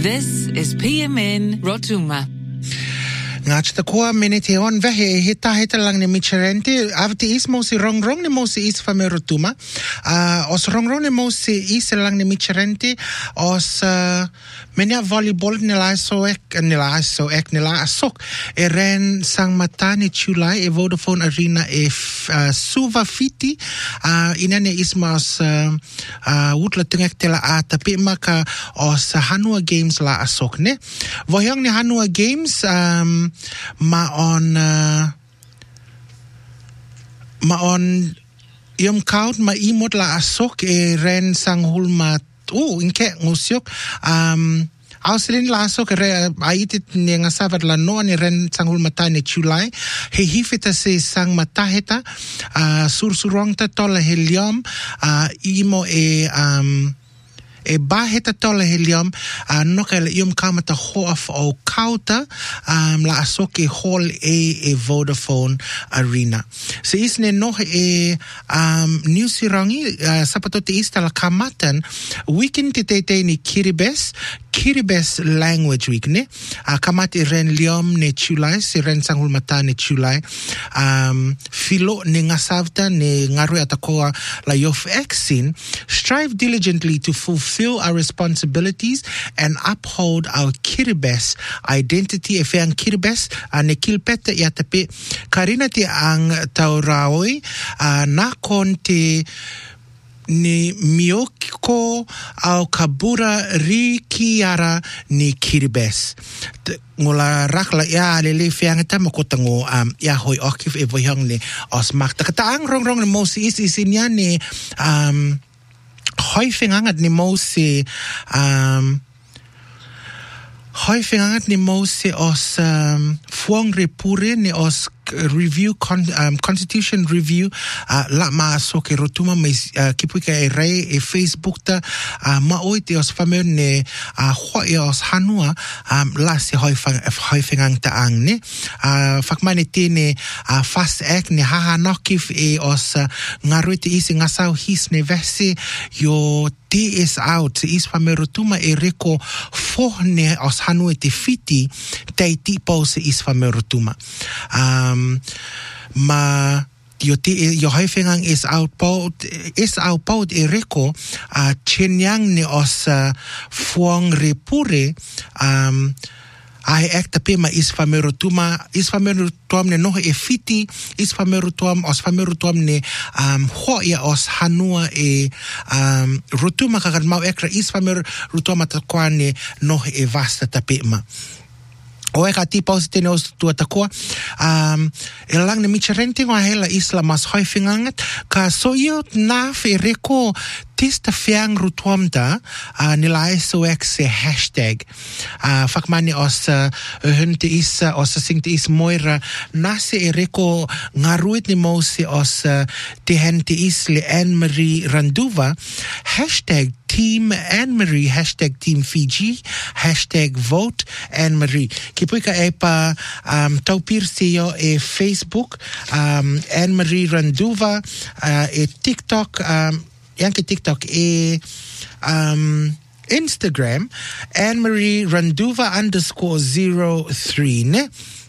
This is PMN Rotuma. Ngach ta koa minute on vehe hita lang ni Micharente avti is mosi rong ni mosi is fame Rotuma os rong ni mosi is lang ni Micharente os menia volleyball nila asok eren sang matani chulai e Vodafone Arena e suva fiti inane ismas wutla tengek tela tapi maka os Hanua Games la asok ne voyang ni Hanua Games ma on yom kaut ma imot la asok e ren sang hulmat inke ngusyok auselin la asok re aitit ne ngasavat la no ni ren sang hulmata ne chulai he hifita se sang mataheta sursurong ta tola helium imo e baheta tola helium noka yum kamata hof o kauta la asoke hall e Vodafone Arena se isne no New Sirangi sapato te ista la kamatan weekend te ni Kiribes language week ne kamati ren liom ne chulai si ren sangul mata ne chulai filo ne ngasavta ne ngaru atakoa la yof exin strive diligently to fulfill our responsibilities and uphold our Kiribes identity e feang Kiribes ne kilpeta yatape karina te ang tauraoi na konte ni mioko au kabura rikiara ni Kiribes ngola rakla ya lele fiang ta makotango ya hoi okif e voyang ne osmak takataang rong ne mosi is isinya ne hoi fingangat ni mosi hoi fingangat ni mosi os fuang repure ni os review constitution review la ma so ke Rotuma mais kipuika e rei e Facebook ta ma oite os famer ne hoi os Hanua la se hoi fingang ta ang ne fakmane tene fast act ne haha nokif e os ngaruite isi ngasau his ne vese yo is out is famer Rotuma e reko forne os Hanua te fiti te tipo se is famer Rotuma ma yo haifengang is outbound e reko chenyang ne os fuang repure ai ekta pema is famerotuma ne no e fiti is famerotum ne hoia os Hanua e Rotuma kagat mau ekra is famerotuma takwane no e vasta tapema o eka ti pausitene os tua takoa elang ne Micharente ngā hela isla mas hoifingangat ka soiot na fe reko tista fiang rutuamda nila SOX se hashtag fakmani os hunte is os singte is moira nase e reko ngaruit ni mosi os te hente isle Anne-Marie Randuva hashtag Team Anne-Marie, hashtag Team Fiji, hashtag Vote Anne-Marie. Kipuika epa taupir siyo e Facebook, Anne-Marie Randuva, e TikTok, yanke TikTok e Instagram, Anne-Marie Randuva _03, ne?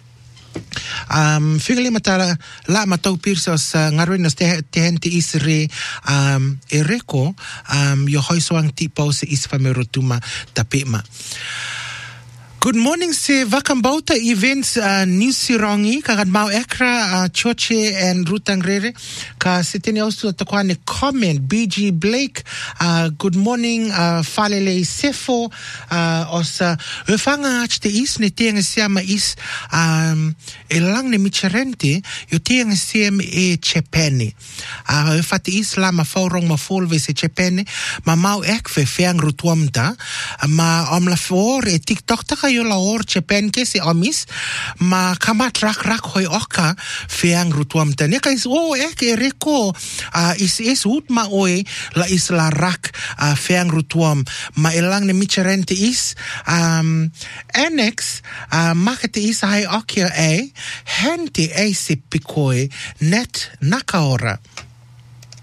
Figale matala la matau pirsos ngaruin nos tehente isre ereko yo hoisoang tipo se isfame Rotuma tapema. Good morning se Vakambauta events New Sirangi kagat mau ekra Choche and Rutangrere ka sitene ostu takwane comment BG Blake good morning Falele Sefo os fanga achte is ne tenga siama is elang ne Micharente yo tenga siam e Chepene fati is la ma faurong ma folve se Chepene ma mau ek fe feang rutuamta ma om la for e TikTok taka yo la or Japan ke si amis ma kamat rak hoi oka feang rutuamta ne kais ek ereko is ut ma oe la is la rak feang rutuam ma elang ne Micharente is annex makete is hai okia hente se pikoi net nakaora